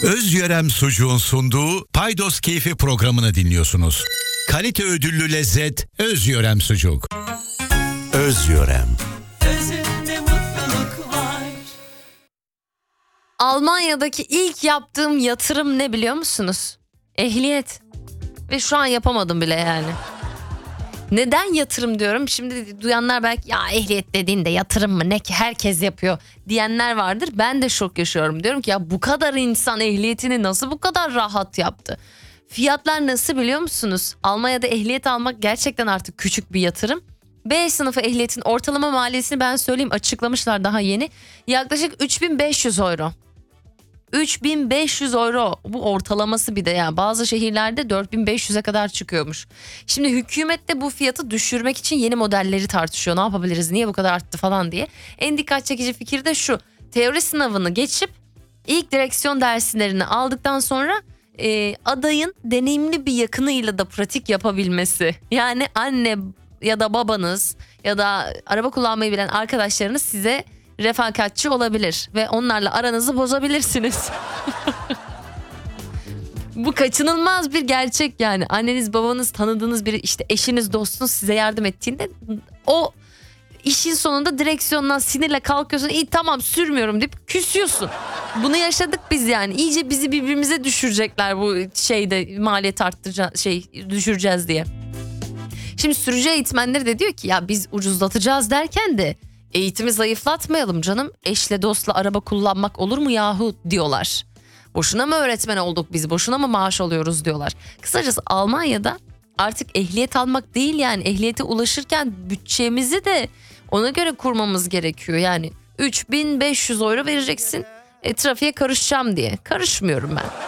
Özyörem Sucuğun sunduğu Paydos Keyfi programını dinliyorsunuz. Kalite ödüllü lezzet Özyörem Sucuk. Özyörem. Özünde mutluluk var. Almanya'daki ilk yaptığım yatırım ne biliyor musunuz? Ehliyet. Ve şu an yapamadım bile yani. Neden yatırım diyorum? Şimdi duyanlar belki ya ehliyet dediğinde yatırım mı ne ki herkes yapıyor diyenler vardır. Ben de şok yaşıyorum. Diyorum ki ya bu kadar insan ehliyetini nasıl bu kadar rahat yaptı? Fiyatlar nasıl biliyor musunuz? Almanya'da ehliyet almak gerçekten artık küçük bir yatırım. B sınıfı ehliyetin ortalama maliyetini ben söyleyeyim, açıklamışlar daha yeni. Yaklaşık 3500 euro. 3500 euro bu ortalaması, bir de yani bazı şehirlerde 4500'e kadar çıkıyormuş. Şimdi hükümet de bu fiyatı düşürmek için yeni modelleri tartışıyor. Ne yapabiliriz, niye bu kadar arttı falan diye. En dikkat çekici fikir de şu: teori sınavını geçip ilk direksiyon derslerini aldıktan sonra adayın deneyimli bir yakınıyla da pratik yapabilmesi. Yani anne ya da babanız ya da araba kullanmayı bilen arkadaşlarınız size refakatçi olabilir ve onlarla aranızı bozabilirsiniz. Bu kaçınılmaz bir gerçek yani. Anneniz, babanız, tanıdığınız biri, işte eşiniz, dostunuz size yardım ettiğinde o işin sonunda direksiyondan sinirle kalkıyorsun. İyi tamam sürmüyorum deyip küsüyorsun. Bunu yaşadık biz yani. İyice bizi birbirimize düşürecekler bu şeyde, maliyet düşüreceğiz diye. Şimdi sürücü eğitmenleri de diyor ki ya biz ucuzlatacağız derken de eğitimi zayıflatmayalım canım. Eşle dostla araba kullanmak olur mu yahu diyorlar. Boşuna mı öğretmen olduk biz, boşuna mı maaş alıyoruz diyorlar. Kısacası Almanya'da artık ehliyet almak değil, yani ehliyete ulaşırken bütçemizi de ona göre kurmamız gerekiyor. Yani 3500 euro vereceksin trafiğe karışacağım diye. Karışmıyorum ben.